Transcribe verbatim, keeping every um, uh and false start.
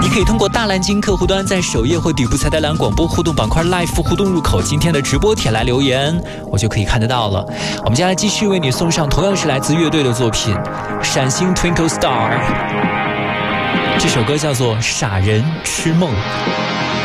你可以通过大蓝鲸客户端在首页或底部菜单栏广播互动板块 Live 互动入口今天的直播帖来留言，我就可以看得到了。我们接下来继续为你送上同样是来自乐队的作品《闪星 Twinkle Star》，这首歌叫做《傻人痴梦》。